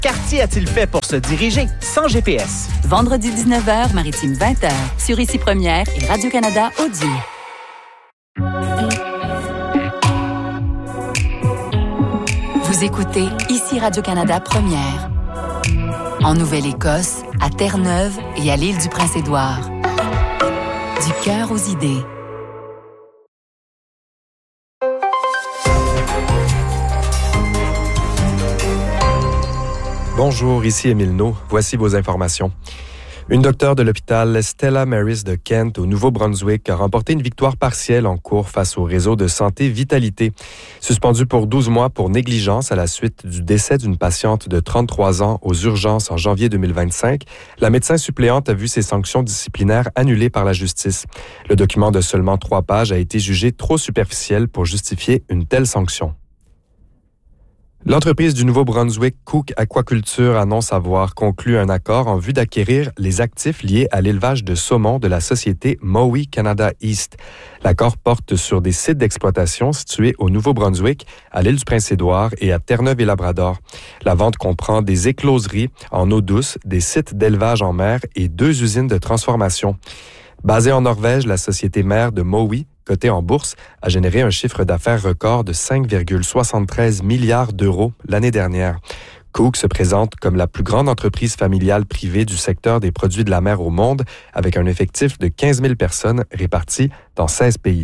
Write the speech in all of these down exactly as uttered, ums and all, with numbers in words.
Qu'Arty a-t-il fait pour se diriger sans G P S? Vendredi dix-neuf heures, Maritime vingt heures, sur Ici Première et Radio-Canada Audio. Vous écoutez Ici Radio-Canada Première. En Nouvelle-Écosse, à Terre-Neuve et à l'île du Prince-Édouard. Du cœur aux idées. Bonjour, ici Émile Naud. Voici vos informations. Une docteure de l'hôpital Stella Maris de Kent, au Nouveau-Brunswick, a remporté une victoire partielle en cours face au réseau de santé Vitalité. Suspendue pour douze mois pour négligence à la suite du décès d'une patiente de trente-trois ans aux urgences en janvier deux mille vingt-cinq, la médecin suppléante a vu ses sanctions disciplinaires annulées par la justice. Le document de seulement trois pages a été jugé trop superficiel pour justifier une telle sanction. L'entreprise du Nouveau-Brunswick Cook Aquaculture annonce avoir conclu un accord en vue d'acquérir les actifs liés à l'élevage de saumon de la société Mowi Canada East. L'accord porte sur des sites d'exploitation situés au Nouveau-Brunswick, à l'île du Prince-Édouard et à Terre-Neuve-et-Labrador. La vente comprend des écloseries en eau douce, des sites d'élevage en mer et deux usines de transformation. Basée en Norvège, la société mère de Mowi, cotée en bourse, a généré un chiffre d'affaires record de cinq virgule soixante-treize milliards d'euros l'année dernière. Cook se présente comme la plus grande entreprise familiale privée du secteur des produits de la mer au monde, avec un effectif de quinze mille personnes réparties dans seize pays.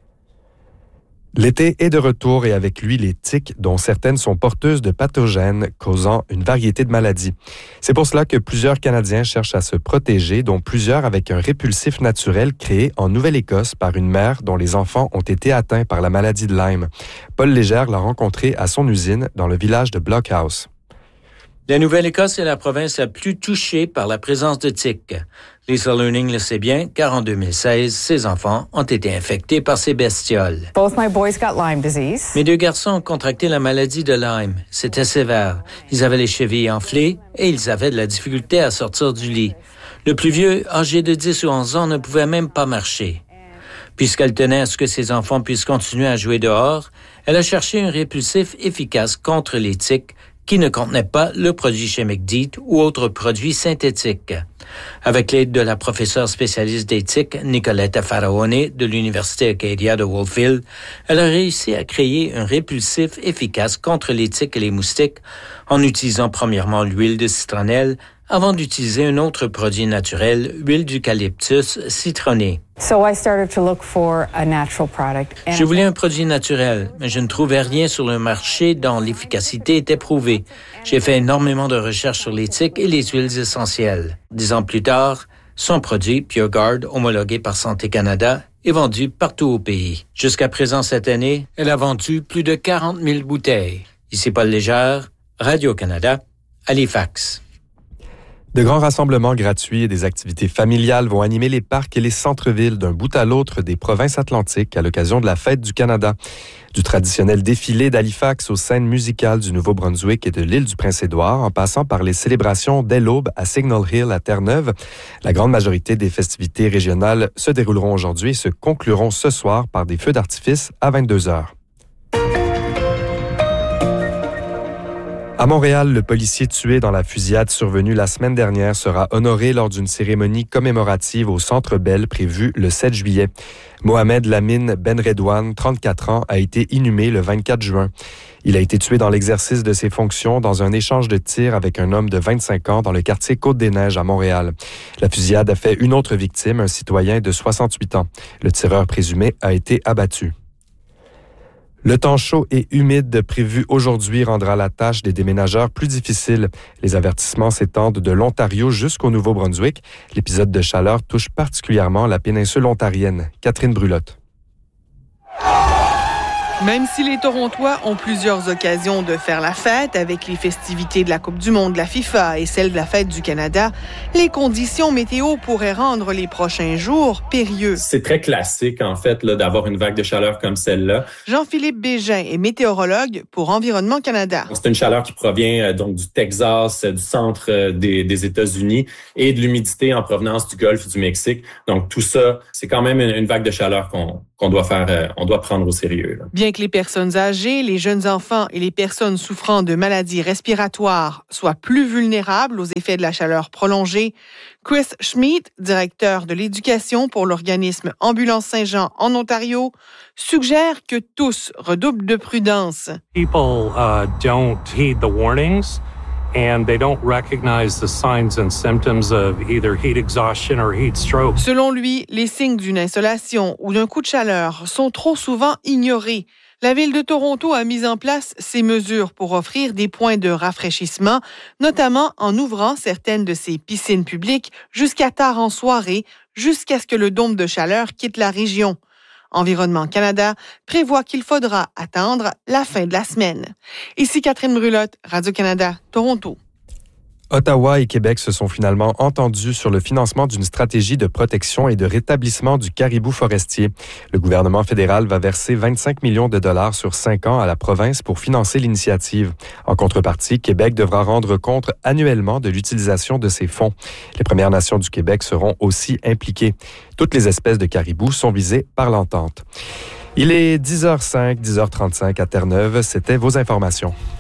L'été est de retour et avec lui les tiques, dont certaines sont porteuses de pathogènes causant une variété de maladies. C'est pour cela que plusieurs Canadiens cherchent à se protéger, dont plusieurs avec un répulsif naturel créé en Nouvelle-Écosse par une mère dont les enfants ont été atteints par la maladie de Lyme. Paul Légère l'a rencontré à son usine dans le village de Blockhouse. La Nouvelle-Écosse est la province la plus touchée par la présence de tiques. Lisa Learning le sait bien, car en deux mille seize, ses enfants ont été infectés par ces bestioles. Both my boys got Lyme disease. Mes deux garçons ont contracté la maladie de Lyme. C'était sévère. Ils avaient les chevilles enflées et ils avaient de la difficulté à sortir du lit. Le plus vieux, âgé de dix ou onze ans, ne pouvait même pas marcher. Puisqu'elle tenait à ce que ses enfants puissent continuer à jouer dehors, elle a cherché un répulsif efficace contre les tiques qui ne contenait pas le produit chimique D E E T ou autre produit synthétique. Avec l'aide de la professeure spécialiste des tiques, Nicoletta Faraone, de l'Université Acadia de Wolfville, elle a réussi à créer un répulsif efficace contre les tiques et les moustiques en utilisant premièrement l'huile de citronnelle avant d'utiliser un autre produit naturel, l'huile d'eucalyptus citronnée. So I started to look for a natural product. Je voulais un produit naturel, mais je ne trouvais rien sur le marché dont l'efficacité était prouvée. J'ai fait énormément de recherches sur les tiques et les huiles essentielles. Dix ans plus tard, son produit, PureGuard, homologué par Santé Canada, est vendu partout au pays. Jusqu'à présent cette année, elle a vendu plus de quarante mille bouteilles. Ici Paul Légère, Radio-Canada, Halifax. De grands rassemblements gratuits et des activités familiales vont animer les parcs et les centres-villes d'un bout à l'autre des provinces atlantiques à l'occasion de la Fête du Canada. Du traditionnel défilé d'Halifax aux scènes musicales du Nouveau-Brunswick et de l'île du Prince-Édouard, en passant par les célébrations dès l'aube à Signal Hill à Terre-Neuve, la grande majorité des festivités régionales se dérouleront aujourd'hui et se concluront ce soir par des feux d'artifice à vingt-deux heures. À Montréal, le policier tué dans la fusillade survenue la semaine dernière sera honoré lors d'une cérémonie commémorative au Centre Bell prévue le sept juillet. Mohamed Lamine Benredouane, trente-quatre ans, a été inhumé le vingt-quatre juin. Il a été tué dans l'exercice de ses fonctions dans un échange de tirs avec un homme de vingt-cinq ans dans le quartier Côte-des-Neiges à Montréal. La fusillade a fait une autre victime, un citoyen de soixante-huit ans. Le tireur présumé a été abattu. Le temps chaud et humide prévu aujourd'hui rendra la tâche des déménageurs plus difficile. Les avertissements s'étendent de l'Ontario jusqu'au Nouveau-Brunswick. L'épisode de chaleur touche particulièrement la péninsule ontarienne. Catherine Brulotte. Même si les Torontois ont plusieurs occasions de faire la fête avec les festivités de la Coupe du monde de la FIFA et celles de la Fête du Canada, les conditions météo pourraient rendre les prochains jours périlleux. C'est très classique, en fait, là, d'avoir une vague de chaleur comme celle-là. Jean-Philippe Bégin est météorologue pour Environnement Canada. C'est une chaleur qui provient euh, donc du Texas, euh, du centre euh, des, des États-Unis et de l'humidité en provenance du Golfe du Mexique. Donc tout ça, c'est quand même une, une vague de chaleur qu'on, qu'on doit faire, euh, on doit prendre au sérieux, là. Bien Bien que les personnes âgées, les jeunes enfants et les personnes souffrant de maladies respiratoires soient plus vulnérables aux effets de la chaleur prolongée, Chris Schmidt, directeur de l'éducation pour l'organisme Ambulance Saint-Jean en Ontario, suggère que tous redoublent de prudence. People uh, don't heed the warnings and they don't recognize the signs and symptoms of either heat exhaustion or heat stroke. Selon lui, les signes d'une insolation ou d'un coup de chaleur sont trop souvent ignorés. La ville de Toronto a mis en place ces mesures pour offrir des points de rafraîchissement, notamment en ouvrant certaines de ses piscines publiques jusqu'à tard en soirée, jusqu'à ce que le dôme de chaleur quitte la région. Environnement Canada prévoit qu'il faudra attendre la fin de la semaine. Ici Catherine Brulotte, Radio-Canada, Toronto. Ottawa et Québec se sont finalement entendus sur le financement d'une stratégie de protection et de rétablissement du caribou forestier. Le gouvernement fédéral va verser vingt-cinq millions de dollars sur cinq ans à la province pour financer l'initiative. En contrepartie, Québec devra rendre compte annuellement de l'utilisation de ces fonds. Les Premières Nations du Québec seront aussi impliquées. Toutes les espèces de caribous sont visées par l'entente. Il est dix heures cinq, dix heures trente-cinq à Terre-Neuve. C'était vos informations.